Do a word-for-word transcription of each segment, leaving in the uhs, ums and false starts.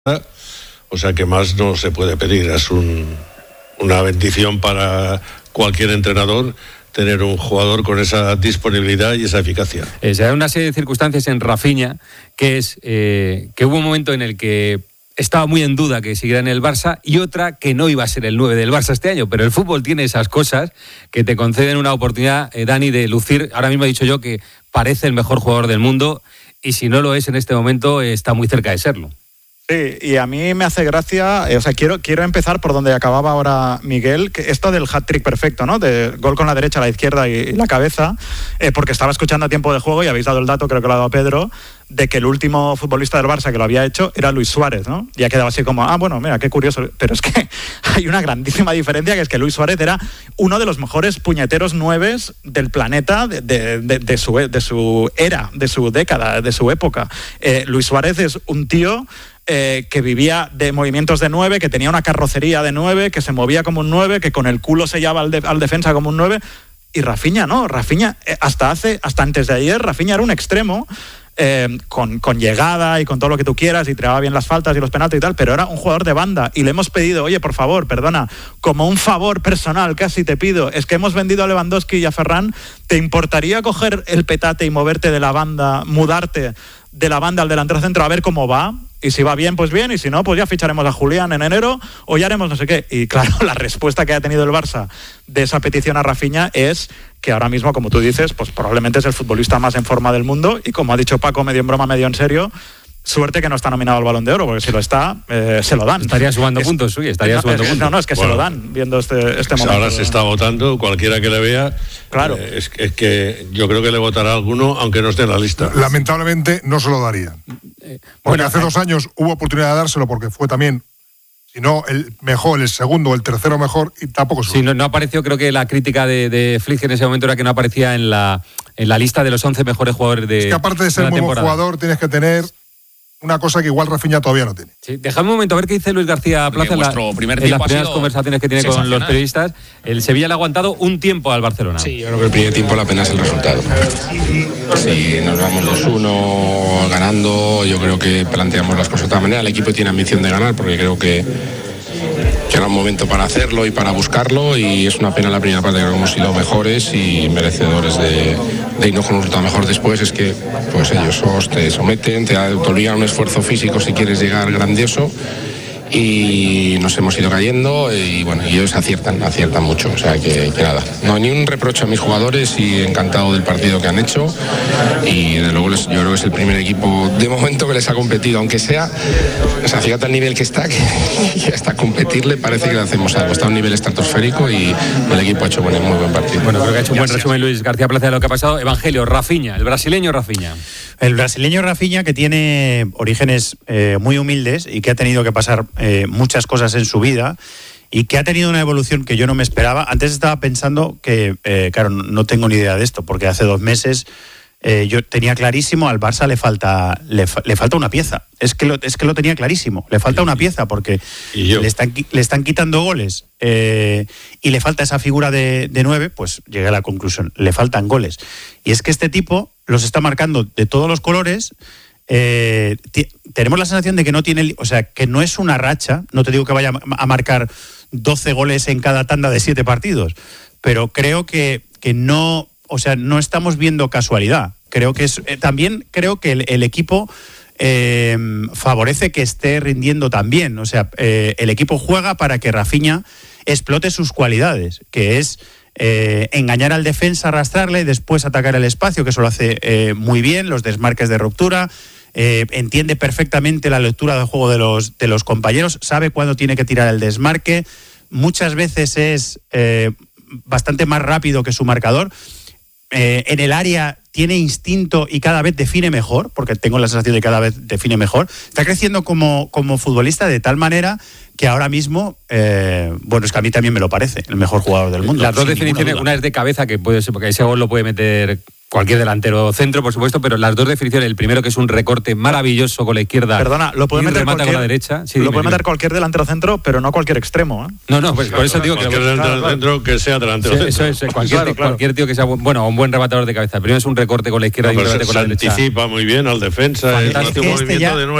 O sea que más no se puede pedir. Es un, una bendición para cualquier entrenador tener un jugador con esa disponibilidad y esa eficacia. Eh, se da una serie de circunstancias en Rafinha, que es eh, que hubo un momento en el que estaba muy en duda que siguiera en el Barça y otra que no iba a ser el nueve del Barça este año, pero el fútbol tiene esas cosas que te conceden una oportunidad, eh, Dani, de lucir. Ahora mismo he dicho yo que parece el mejor jugador del mundo y si no lo es en este momento eh, está muy cerca de serlo. Sí, y a mí me hace gracia, eh, o sea, quiero, quiero empezar por donde acababa ahora Miguel, que esto del hat-trick perfecto, ¿no? De gol con la derecha, la izquierda y, y la cabeza, eh, porque estaba escuchando a tiempo de juego y habéis dado el dato, creo que lo ha dado Pedro, de que el último futbolista del Barça que lo había hecho era Luis Suárez, ¿no? Y ha quedado así como, ah, bueno, mira, qué curioso, pero es que hay una grandísima diferencia, que es que Luis Suárez era uno de los mejores puñeteros nueves del planeta de, de, de, de, su, de su era, de su década, de su época. Eh, Luis Suárez es un tío Eh, que vivía de movimientos de nueve, que tenía una carrocería de nueve, que se movía como un nueve, que con el culo sellaba al, de, al defensa como un nueve. Y Rafinha no, Rafinha eh, hasta hace hasta antes de ayer, Rafinha era un extremo eh, con, con llegada y con todo lo que tú quieras y tiraba bien las faltas y los penaltis y tal, pero era un jugador de banda y le hemos pedido, oye, por favor, perdona, como un favor personal casi te pido, es que hemos vendido a Lewandowski y a Ferran, ¿te importaría coger el petate y moverte de la banda, mudarte de la banda al delantero centro a ver cómo va? Y si va bien, pues bien, y si no, pues ya ficharemos a Julián en enero o ya haremos no sé qué. Y claro, la respuesta que ha tenido el Barça de esa petición a Rafinha es que ahora mismo, como tú dices, pues probablemente es el futbolista más en forma del mundo y como ha dicho Paco, medio en broma, medio en serio, suerte que no está nominado al Balón de Oro, porque si lo está, eh, se lo dan. Estaría sumando es, puntos, sí, estaría no, sumando es, puntos. No, no, es que bueno, se lo dan viendo este, este momento. Ahora se está votando, cualquiera que le vea. Claro. Eh, es, es que yo creo que le votará a alguno, aunque no esté en la lista. Lamentablemente no se lo daría. Porque bueno, hace eh, dos años hubo oportunidad de dárselo porque fue también, si no el mejor, el segundo, el tercero mejor, y tampoco se Sí, no, no apareció, creo que la crítica de, de Flick en ese momento era que no aparecía en la, en la lista de los once mejores jugadores de. Es que aparte de ser muy buen jugador, tienes que tener una cosa que igual Rafinha todavía no tiene. Sí, déjame un momento a ver qué dice Luis García Plaza en, la, en las primeras conversaciones que tiene con los periodistas. El Sevilla le ha aguantado un tiempo al Barcelona. Sí, yo creo que el primer tiempo la pena es el resultado. Si nos vamos dos uno ganando, yo creo que planteamos las cosas de otra manera. El equipo tiene ambición de ganar porque creo que que era un momento para hacerlo y para buscarlo, y es una pena la primera parte, que hemos sido mejores y merecedores de, de irnos con un resultado mejor después. Es que pues ellos te someten, te, te obligan a un esfuerzo físico si quieres llegar grandioso, y nos hemos ido cayendo y bueno, y ellos aciertan, aciertan mucho, o sea que, que nada, no hay ni un reproche a mis jugadores y encantado del partido que han hecho, y desde luego les, yo creo que es el primer equipo de momento que les ha competido, aunque sea, o sea, fíjate el nivel que está, que, que hasta competirle parece que le hacemos algo, está a un nivel estratosférico y el equipo ha hecho bueno, muy buen partido. Bueno, creo que ha hecho un buen resumen Luis García Plaza de lo que ha pasado. Evangelio, Rafinha, el brasileño Rafinha. El brasileño Rafinha, que tiene orígenes eh, muy humildes y que ha tenido que pasar eh, muchas cosas en su vida y que ha tenido una evolución que yo no me esperaba. Antes estaba pensando que, eh, claro, no tengo ni idea de esto, porque hace dos meses eh, yo tenía clarísimo, al Barça le falta le, le falta una pieza. Es que, lo, es que lo tenía clarísimo, le falta una pieza porque le están, le están quitando goles eh, y le falta esa figura de, de nueve, pues llegué a la conclusión, le faltan goles. Y es que este tipo los está marcando de todos los colores. Eh, t- tenemos la sensación de que no tiene, o sea, que no es una racha, no te digo que vaya a marcar doce goles en cada tanda de siete partidos, pero creo que, que no, o sea, no estamos viendo casualidad. Creo que es, eh, también creo que el, el equipo eh, favorece que esté rindiendo también, o sea, eh, el equipo juega para que Rafinha explote sus cualidades, que es Eh, engañar al defensa, arrastrarle y después atacar el espacio, que eso lo hace eh, muy bien, los desmarques de ruptura, eh, entiende perfectamente la lectura del juego de los, de los compañeros, sabe cuándo tiene que tirar el desmarque, muchas veces es eh, bastante más rápido que su marcador, eh, en el área tiene instinto y cada vez define mejor, porque tengo la sensación de que cada vez define mejor, está creciendo como, como futbolista de tal manera que ahora mismo, eh, bueno, es que a mí también me lo parece, el mejor jugador del mundo. Las dos definiciones, una es de cabeza, que puede ser, porque ese gol lo puede meter cualquier delantero centro, por supuesto, pero las dos definiciones, el primero que es un recorte maravilloso con la izquierda. Perdona, lo puede y meter remata cualquier, con la derecha. Sí, lo dime, puede meter dime. cualquier delantero centro, pero no cualquier extremo, ¿eh? No, no, pues por eso digo que cualquier delantero claro, centro que sea delantero sí, centro. eso es, cualquier, claro, claro. cualquier tío que sea bueno, un buen rematador de cabeza. Primero es un recorte con la izquierda No, y un pero remate se, con la se derecha. anticipa muy bien al defensa, es Fantástico. un movimiento Este ya, de nueve.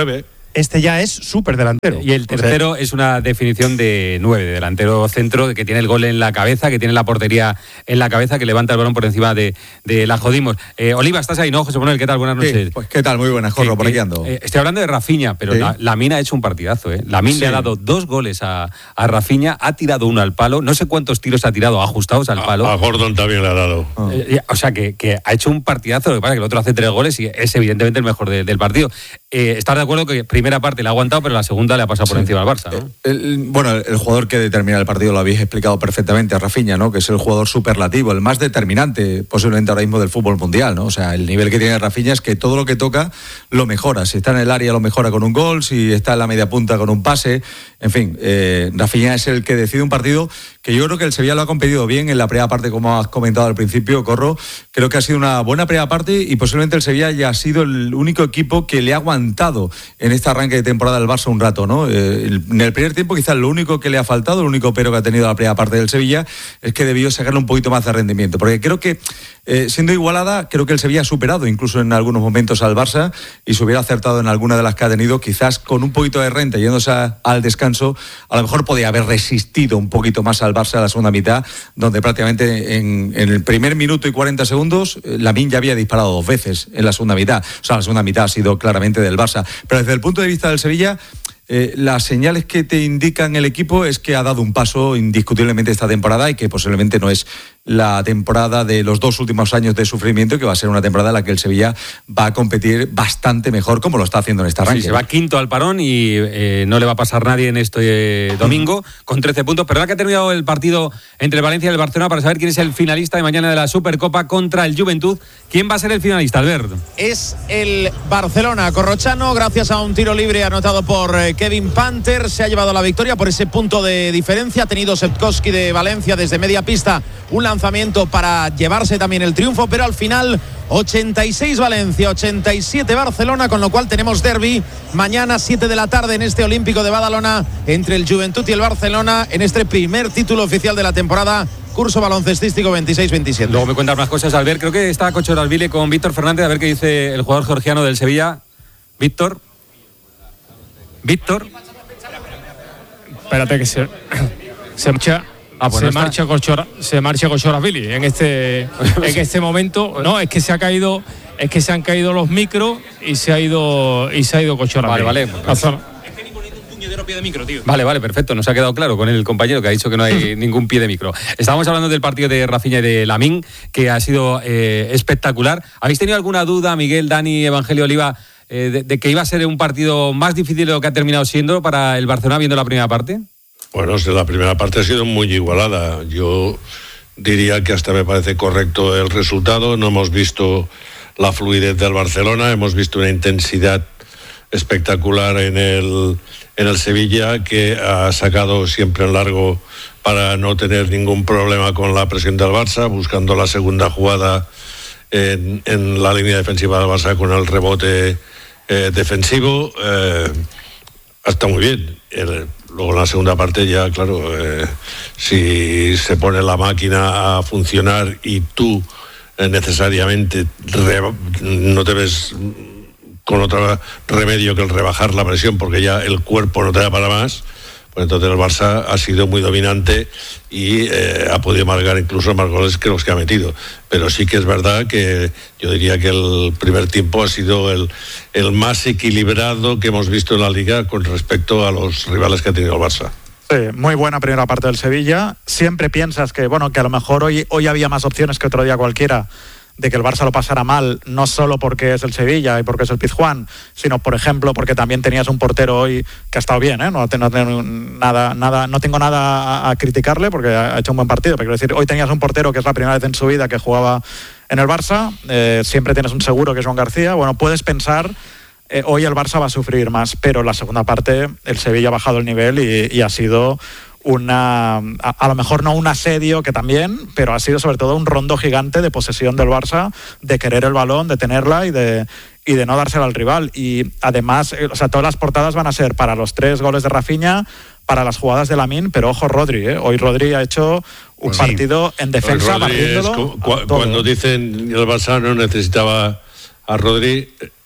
este ya es súper delantero. Y el tercero o sea, es una definición de nueve, de delantero centro, que tiene el gol en la cabeza, que tiene la portería en la cabeza, que levanta el balón por encima de, de la Jodimos. Eh, Oliva, ¿estás ahí, no? José Manuel, ¿qué tal? Buenas noches. Sí, pues qué tal, muy buenas, Jorro, por aquí ando. Eh, estoy hablando de Rafinha, pero sí. la, Lamine ha hecho un partidazo, ¿eh? Lamine sí. le ha dado dos goles a, a Rafinha, ha tirado uno al palo, no sé cuántos tiros ha tirado ajustados al palo. A, a Gordon también le ha dado. Ah. Eh, o sea, que, que ha hecho un partidazo, lo que pasa es que el otro hace tres goles y es evidentemente el mejor de, del partido. Eh, ¿Estás de acuerdo que primera parte le ha aguantado, pero la segunda le ha pasado por sí. encima al Barça, ¿no? El, el, bueno, el, el jugador que determina el partido lo habéis explicado perfectamente, Rafinha, ¿no? Que es el jugador superlativo, el más determinante posiblemente ahora mismo del fútbol mundial, ¿no? O sea, el nivel que tiene Rafinha es que todo lo que toca lo mejora. Si está en el área lo mejora con un gol, si está en la media punta con un pase. En fin, eh, Rafinha es el que decide un partido que yo creo que el Sevilla lo ha competido bien en la primera parte, como has comentado al principio, Corro. Creo que ha sido una buena primera parte y posiblemente el Sevilla ya ha sido el único equipo que le ha aguantado en este arranque de temporada del Barça un rato, ¿no? Eh, en el primer tiempo quizás lo único que le ha faltado, el único pero que ha tenido la primera parte del Sevilla es que debió sacarle un poquito más de rendimiento, porque creo que eh, siendo igualada, creo que el Sevilla ha superado incluso en algunos momentos al Barça y se hubiera acertado en alguna de las que ha tenido, quizás con un poquito de renta yéndose a, al descanso, a lo mejor podía haber resistido un poquito más al Barça a la segunda mitad, donde prácticamente en, en el primer minuto y cuarenta segundos Lamine ya había disparado dos veces en la segunda mitad. O sea, la segunda mitad ha sido claramente del Barça, pero desde el punto de vista del Sevilla, Eh, las señales que te indican el equipo es que ha dado un paso indiscutiblemente esta temporada y que posiblemente no es la temporada de los dos últimos años de sufrimiento, que va a ser una temporada en la que el Sevilla va a competir bastante mejor como lo está haciendo en este arranque. Sí, se va quinto al parón y eh, no le va a pasar nadie en este eh, domingo con trece puntos. Pero ahora que ha terminado el partido entre el Valencia y el Barcelona, para saber quién es el finalista de mañana de la Supercopa contra el Juventud, ¿quién va a ser el finalista, Albert? Es el Barcelona. Corrochano, gracias a un tiro libre anotado por eh, Kevin Panther, se ha llevado la victoria por ese punto de diferencia. Ha tenido Sepkowski de Valencia desde media pista un lanzamiento para llevarse también el triunfo, pero al final ochenta y seis Valencia, ochenta y siete Barcelona, con lo cual tenemos derbi mañana siete de la tarde en este Olímpico de Badalona entre el Juventud y el Barcelona en este primer título oficial de la temporada, curso baloncestístico veintiséis veintisiete. Luego me cuentas más cosas, Albert. Creo que está Cochoralvile con Víctor Fernández, a ver qué dice el jugador georgiano del Sevilla. Víctor. Víctor. Espérate que se, se marcha, ah, pues se, no marcha Cochora, se marcha Cochoralvili en este en este momento. No, es que se ha caído, es que se han caído los micros y se ha ido y se ha ido Cochoralvili. Vale, vale. Pues, es que ni poniendo un puñetero pie de micro, tío. Vale, vale, perfecto. Nos ha quedado claro con el compañero que ha dicho que no hay ningún pie de micro. Estábamos hablando del partido de Rafinha y de Lamine, que ha sido eh, espectacular. ¿Habéis tenido alguna duda, Miguel, Dani, Evangelio, Oliva, eh, de, de que iba a ser un partido más difícil de lo que ha terminado siendo para el Barcelona viendo la primera parte? Bueno, la primera parte ha sido muy igualada. Yo diría que hasta me parece correcto el resultado. No hemos visto la fluidez del Barcelona, hemos visto una intensidad espectacular en el, en el Sevilla, que ha sacado siempre en largo para no tener ningún problema con la presión del Barça, buscando la segunda jugada en, en la línea defensiva del Barça con el rebote eh, defensivo. Eh, está muy bien. El, luego en la segunda parte ya, claro, eh, si se pone la máquina a funcionar y tú eh, necesariamente re, no te ves con otro remedio que el rebajar la presión, porque ya el cuerpo no te da para más, pues entonces el Barça ha sido muy dominante y eh, ha podido marcar incluso más goles que los que ha metido. Pero sí que es verdad que yo diría que el primer tiempo ha sido el, el más equilibrado que hemos visto en la Liga con respecto a los rivales que ha tenido el Barça. Sí, muy buena primera parte del Sevilla. Siempre piensas que, bueno, que a lo mejor hoy, hoy había más opciones que otro día cualquiera de que el Barça lo pasara mal, no solo porque es el Sevilla y porque es el Pizjuán, sino, por ejemplo, porque también tenías un portero hoy que ha estado bien, ¿eh? No, no, tengo nada, nada, no tengo nada a, a criticarle porque ha hecho un buen partido, pero quiero decir, hoy tenías un portero que es la primera vez en su vida que jugaba en el Barça, eh, siempre tienes un seguro que es Joan García. Bueno, puedes pensar, eh, hoy el Barça va a sufrir más, pero en la segunda parte el Sevilla ha bajado el nivel y, y ha sido una, a, a lo mejor no un asedio, que también, pero ha sido sobre todo un rondo gigante de posesión del Barça, de querer el balón, de tenerla y de, y de no dársela al rival. Y además, eh, o sea, todas las portadas van a ser para los tres goles de Rafinha, para las jugadas de Lamine, pero ojo Rodri, ¿eh? Hoy Rodri ha hecho un sí. partido en defensa, barriéndolo. Cu- cu- cuando dicen el Barça no necesitaba a Rodri,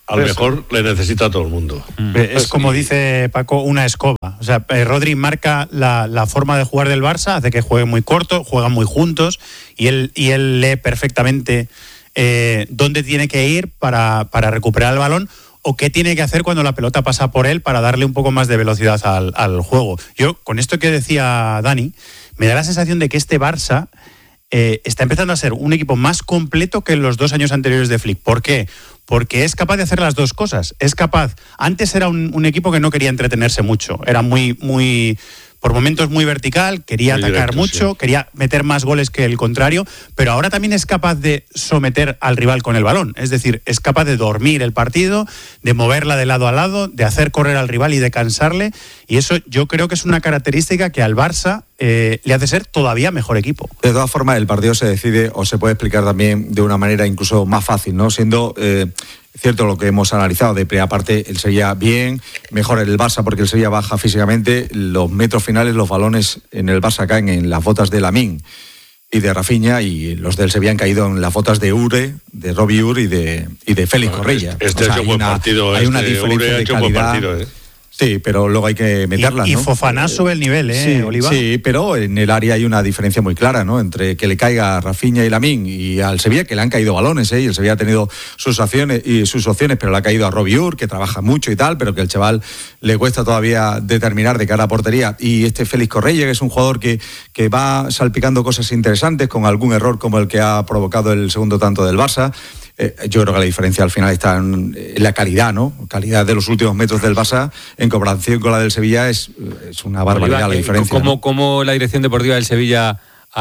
al mejor le necesita a todo el mundo. Es como dice Paco, una escoba. O sea, Rodri marca la, la forma de jugar del Barça, hace que juegue muy corto, juegan muy juntos y él, y él lee perfectamente eh, dónde tiene que ir para, para recuperar el balón o qué tiene que hacer cuando la pelota pasa por él para darle un poco más de velocidad al, al juego. Yo, con esto que decía Dani, me da la sensación de que este Barça eh, está empezando a ser un equipo más completo que en los dos años anteriores de Flick. ¿Por qué? Porque es capaz de hacer las dos cosas. Es capaz. Antes era un, un equipo que no quería entretenerse mucho. Era muy, muy, por momentos muy vertical, quería muy atacar directo, mucho, sí. Quería meter más goles que el contrario, pero ahora también es capaz de someter al rival con el balón. Es decir, es capaz de dormir el partido, de moverla de lado a lado, de hacer correr al rival y de cansarle. Y eso yo creo que es una característica que al Barça eh, le hace ser todavía mejor equipo. De todas formas, el partido se decide o se puede explicar también de una manera incluso más fácil, ¿no? Siendo eh, cierto lo que hemos analizado, de primera parte el Sevilla bien, mejor el Barça porque el Sevilla baja físicamente, los metros finales, los balones en el Barça caen en las botas de Lamine y de Rafinha, y los del Sevilla han caído en las botas de Ure, de Robbie Ure y de, y de Félix bueno, Correia. Este es un buen partido. Hay este una diferencia Ure de calidad. Buen partido, ¿eh? Sí, pero luego hay que meterla, y, ¿no? Y Fofana sube el nivel, ¿eh, sí, Oliva? Sí, pero en el área hay una diferencia muy clara, ¿no? Entre que le caiga a Rafinha y Lamine y al Sevilla, que le han caído balones, ¿eh? Y el Sevilla ha tenido sus opciones, y sus opciones, pero le ha caído a Robbie Ure, que trabaja mucho y tal, pero que el chaval le cuesta todavía determinar de cara a portería. Y este Félix Correia, que es un jugador que, que va salpicando cosas interesantes, con algún error como el que ha provocado el segundo tanto del Barça. Eh, yo creo que la diferencia al final está en, en la calidad, ¿no? Calidad de los últimos metros del Barça en comparación con la del Sevilla es, es una barbaridad Oliva, la diferencia. ¿Cómo, ¿no? ¿Cómo la dirección deportiva del Sevilla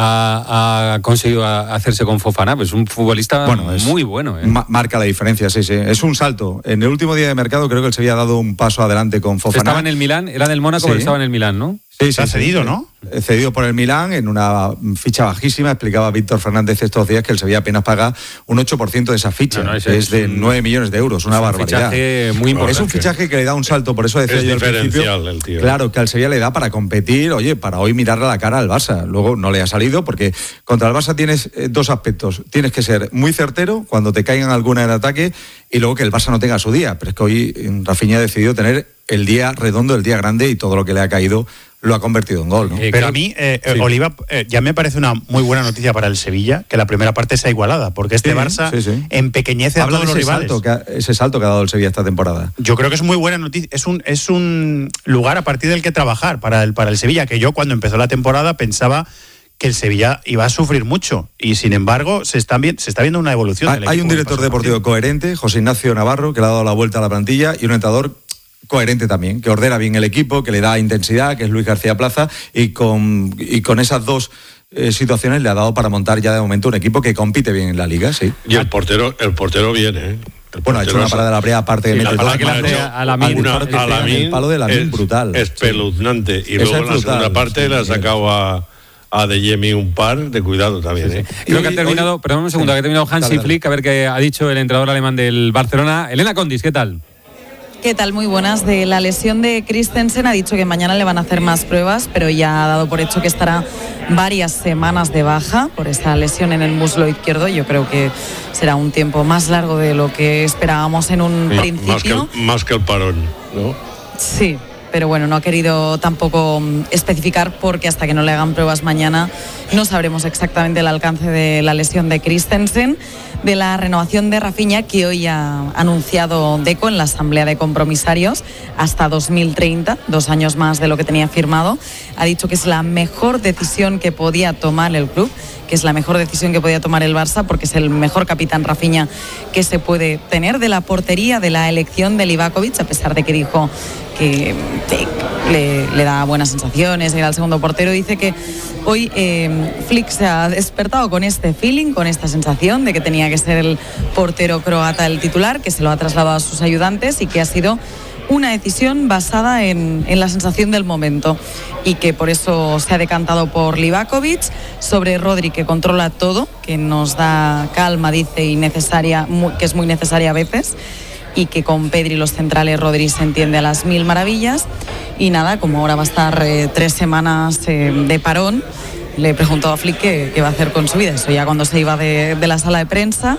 ha, ha conseguido hacerse con Fofana? Pues un futbolista bueno, es, muy bueno. ¿eh? Ma- marca la diferencia, sí, sí. Es un salto. En el último día de mercado creo que el Sevilla ha dado un paso adelante con Fofana. Estaba en el Milán, era del Mónaco, sí. Pero estaba en el Milán, ¿no? Sí, sí, ha cedido, sí, ¿no? Cedido por el Milán en una ficha bajísima. Explicaba Víctor Fernández estos días que el Sevilla apenas paga un ocho por ciento de esa ficha. No, no, es, es de un, nueve millones de euros, una barbaridad. Es un fichaje muy importante. Es un fichaje que le da un salto, por eso decía es yo al principio. El tío. Claro, que al Sevilla le da para competir, oye, para hoy mirarle a la cara al Barça. Luego no le ha salido porque contra el Barça tienes eh, dos aspectos. Tienes que ser muy certero cuando te caigan alguna en ataque y luego que el Barça no tenga su día. Pero es que hoy Rafinha ha decidido tener el día redondo, el día grande, y todo lo que le ha caído lo ha convertido en gol, ¿no? Eh, Pero a mí, eh, sí. Oliva, eh, ya me parece una muy buena noticia para el Sevilla que la primera parte sea igualada, porque este sí, Barça sí, sí. empequeñece Habla a todos de los rivales. Salto que ha, ese salto que ha dado el Sevilla esta temporada. Yo creo que es muy buena noticia. Es un, es un lugar a partir del que trabajar para el, para el Sevilla, que yo cuando empezó la temporada pensaba que el Sevilla iba a sufrir mucho y sin embargo se, están bien, se está viendo una evolución. Hay, del hay un director deportivo coherente, José Ignacio Navarro, que le ha dado la vuelta a la plantilla, y un entrenador coherente también, que ordena bien el equipo, que le da intensidad, que es Luis García Plaza, y con, y con esas dos eh, situaciones le ha dado para montar ya de momento un equipo que compite bien en la liga, sí. Y el portero, el portero viene, ¿eh? El bueno, ha hecho una parada de la primera parte sí, que mete la que la hecho, a la min, una, a la min, el palo de la min brutal. Espeluznante. Sí. Y luego en la segunda parte sí, le ha sacado a a De Jemi un par de cuidado también. Sí, sí. ¿eh? Creo y, que ha terminado, perdón un segundo, sí. que ha terminado Hansi Flick, a ver qué ha dicho el entrenador alemán del Barcelona. Elena Condis, ¿qué tal? ¿Qué tal? Muy buenas. De la lesión de Christensen ha dicho que mañana le van a hacer más pruebas, pero ya ha dado por hecho que estará varias semanas de baja por esa lesión en el muslo izquierdo. Yo creo que será un tiempo más largo de lo que esperábamos en un Ma- principio. Más que, el, más que el parón, ¿no? Sí, pero bueno, no ha querido tampoco especificar porque hasta que no le hagan pruebas mañana no sabremos exactamente el alcance de la lesión de Christensen. De la renovación de Rafinha, que hoy ha anunciado Deco en la asamblea de compromisarios hasta dos mil treinta, dos años más de lo que tenía firmado. Ha dicho que es la mejor decisión que podía tomar el club, que es la mejor decisión que podía tomar el Barça, porque es el mejor capitán Rafinha que se puede tener. De la portería, de la elección de Livakovic, a pesar de que dijo que te, le, le da buenas sensaciones, era el segundo portero, dice que hoy eh, Flick se ha despertado con este feeling, con esta sensación de que tenía que ser el portero croata el titular, que se lo ha trasladado a sus ayudantes y que ha sido una decisión basada en, en la sensación del momento y que por eso se ha decantado por Livakovic sobre Rodri, que controla todo, que nos da calma, dice, y necesaria, muy, que es muy necesaria a veces, y que con Pedri los centrales Rodri se entiende a las mil maravillas. Y nada, como ahora va a estar eh, tres semanas eh, de parón, le he preguntado a Flick qué, qué va a hacer con su vida. Eso ya cuando se iba de, de la sala de prensa,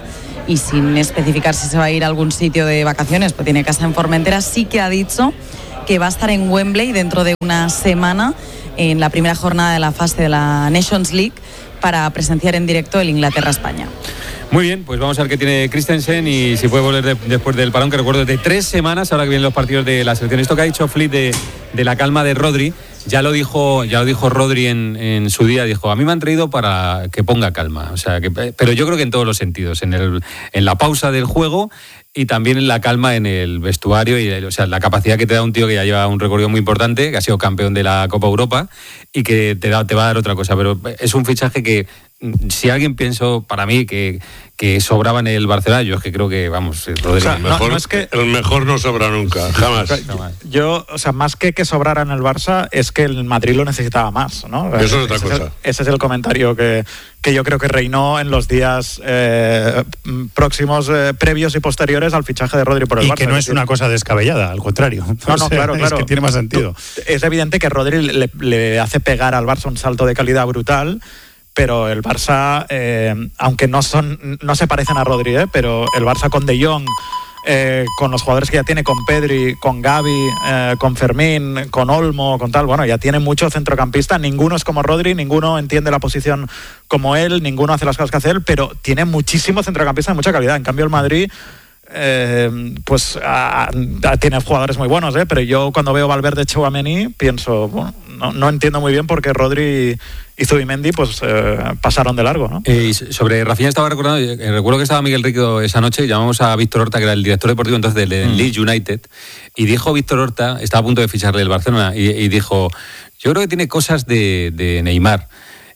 y sin especificar si se va a ir a algún sitio de vacaciones, pues tiene casa en Formentera, sí que ha dicho que va a estar en Wembley dentro de una semana en la primera jornada de la fase de la Nations League para presenciar en directo el Inglaterra-España. Muy bien, pues vamos a ver qué tiene Christensen y si puede volver de, después del parón, que recuerdo de tres semanas, ahora que vienen los partidos de la selección. Esto que ha dicho Flick de, de la calma de Rodri, ya lo dijo, ya lo dijo Rodri en, en su día, dijo, a mí me han traído para que ponga calma, o sea, que, pero yo creo que en todos los sentidos, en, el, en la pausa del juego y también en la calma en el vestuario, y o sea, la capacidad que te da un tío que ya lleva un recorrido muy importante, que ha sido campeón de la Copa Europa y que te, da, te va a dar otra cosa, pero es un fichaje que si alguien pienso para mí que, que sobraba en el Barcelona, yo es que creo que, vamos, Rodri, o sea, el, mejor, no, no es que, el mejor no sobra nunca, jamás. Yo, o sea, más que que sobrara en el Barça, es que el Madrid lo necesitaba más, ¿no? Eso es otra ese cosa. Es el, ese es el comentario que, que yo creo que reinó en los días eh, próximos, eh, previos y posteriores al fichaje de Rodri por el y Barça. que no es una cosa descabellada, al contrario. No, no, claro, claro. Es que tiene más sentido. Es evidente que Rodri le, le hace pegar al Barça un salto de calidad brutal, pero el Barça, eh, aunque no son, no se parecen a Rodri, ¿eh? Pero el Barça con De Jong, eh, con los jugadores que ya tiene, con Pedri, con Gavi, eh, con Fermín, con Olmo, con tal, bueno, ya tiene mucho centrocampista, ninguno es como Rodri, ninguno entiende la posición como él, ninguno hace las cosas que hace él, pero tiene muchísimo centrocampista de mucha calidad. En cambio el Madrid, Eh, pues a, a, tiene jugadores muy buenos, ¿eh? Pero yo cuando veo Valverde, Tchouaméni pienso, bueno, no, no entiendo muy bien por qué Rodri y Zubimendi pues eh, pasaron de largo, ¿no? Eh, y sobre Rafinha estaba recordando, eh, recuerdo que estaba Miguel Rico esa noche, llamamos a Víctor Horta, que era el director deportivo entonces del, del mm. Leeds United, y dijo Víctor Horta, estaba a punto de ficharle el Barcelona, y, y dijo, yo creo que tiene cosas de, de Neymar.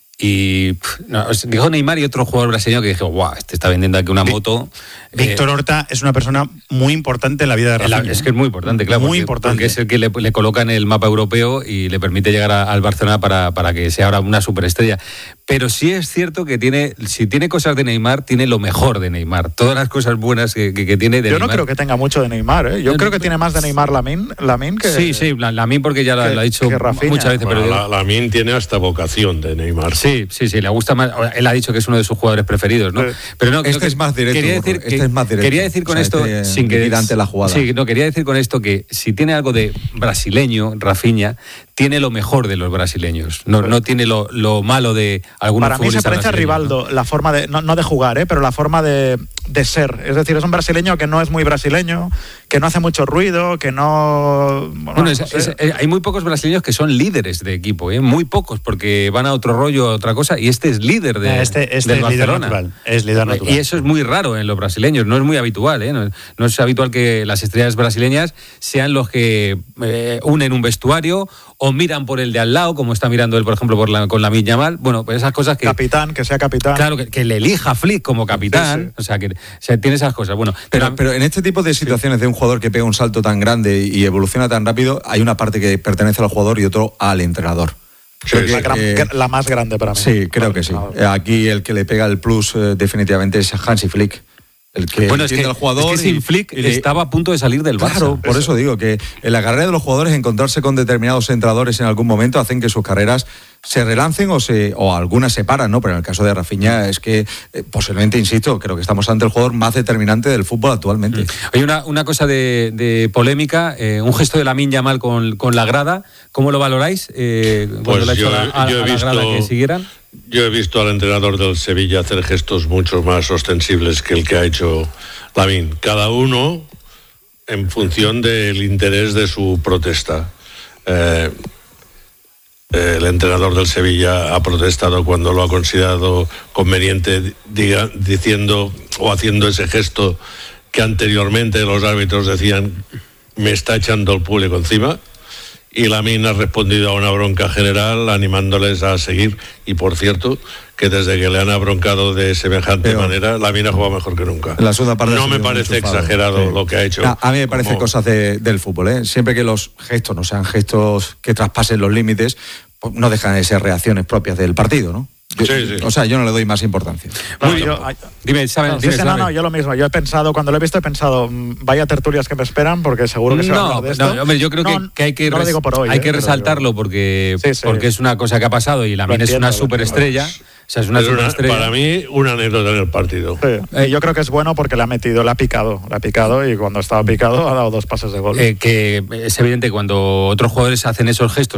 Y pff, no, dijo Neymar y otro jugador brasileño que dijo, guau, este está vendiendo aquí una moto. Víctor eh, Horta es una persona muy importante en la vida de Rafinha. Es que es muy importante, claro. Muy porque, importante. Porque es el que le, le coloca en el mapa europeo y le permite llegar a, al Barcelona para, para que sea ahora una superestrella. Pero sí es cierto que tiene, si tiene cosas de Neymar, tiene lo mejor de Neymar. Todas las cosas buenas que, que, que tiene de Yo Neymar. no creo que tenga mucho de Neymar, ¿eh? Yo no, creo que tiene más de Neymar Lamine, Lamine que... Sí, sí, Lamine porque ya lo ha dicho muchas veces. Bueno, pero la, Lamine tiene hasta vocación de Neymar. Sí, sí, sí, le gusta más. Él ha dicho que es uno de sus jugadores preferidos, ¿no? Sí. Pero no, este que, es más directo. Quería decir, este que, es más directo. Quería decir con o sea, esto, este, sin que ante la jugada. Sí, no, quería decir con esto que si tiene algo de brasileño, Rafinha, tiene lo mejor de los brasileños. No, no tiene lo, lo malo de algunos Para mí se parece a Rivaldo, ¿no? La forma de, no, no de jugar, ¿eh? Pero la forma de, de ser. Es decir, es un brasileño que no es muy brasileño, que no hace mucho ruido, que no... Bueno, bueno no es, sé. es, es, hay muy pocos brasileños que son líderes de equipo, ¿eh? Muy pocos, porque van a otro rollo, a otra cosa, y este es líder de, este, este del es líder Barcelona. Natural, es líder natural. Y eso es muy raro en los brasileños, no es muy habitual, ¿eh? No, no es habitual que las estrellas brasileñas sean los que eh, unen un vestuario o miran por el de al lado, como está mirando él, por ejemplo, por la, con Lamine Yamal. Bueno, pues esas cosas que... Capitán, que sea capitán. Claro, que, que le elija Flick como capitán. Sí, sí. O sea, que o sea, tiene esas cosas. Bueno, pero, pero, pero en este tipo de situaciones sí. de un jugador que pega un salto tan grande y evoluciona tan rápido, hay una parte que pertenece al jugador y otro al entrenador. Sí, Porque, la, gran, eh, la más grande para mí. Sí, creo que sí. Aquí el que le pega el plus eh, definitivamente es Hansi Flick. El que bueno, es que, el jugador es que sin Flick y, y estaba a punto de salir del Barça. Claro, por eso digo que en la carrera de los jugadores encontrarse con determinados entrenadores en algún momento hacen que sus carreras se relancen o se o algunas se paran, ¿no? Pero en el caso de Rafinha es que eh, posiblemente, insisto, creo que estamos ante el jugador más determinante del fútbol actualmente. Hay una, una cosa de, de polémica, eh, un gesto de Lamine Yamal con, con la grada, ¿cómo lo valoráis? Eh, pues lo ha yo, hecho a, a, yo he a la visto, grada que siguieran. Yo he visto al entrenador del Sevilla hacer gestos mucho más ostensibles que el que ha hecho Lamine. Cada uno en función del interés de su protesta. Eh, el entrenador del Sevilla ha protestado cuando lo ha considerado conveniente, diga, diciendo o haciendo ese gesto que anteriormente los árbitros decían me está echando el público encima. Y Lamine ha respondido a una bronca general animándoles a seguir. Y por cierto, que desde que le han abroncado de semejante Pero, manera, Lamine ha jugado mejor que nunca. La segunda parte no me parece exagerado sí. lo que ha hecho. A, a mí me parece como... cosas de, del fútbol, ¿eh? Siempre que los gestos no sean gestos que traspasen los límites, pues no dejan de ser reacciones propias del partido, ¿no? Yo, sí, sí. O sea, yo no le doy más importancia. No, yo, dime, ¿saben? No, dime, sí, no, no, yo lo mismo. Yo he pensado, cuando lo he visto, he pensado, vaya tertulias que me esperan, porque seguro que se no, va a hablar de esto. No, hombre, yo creo no, que, que hay que, no res- hoy, hay eh, que resaltarlo porque, sí, sí. porque es una cosa que ha pasado y Lamine es una superestrella. sea, es una, es una estrella. Para mí, una anécdota en el partido. Sí. Eh, yo creo que es bueno porque le ha metido, le ha picado, le ha picado y cuando estaba picado ha dado dos pases de gol. Eh, que es evidente que cuando otros jugadores hacen esos gestos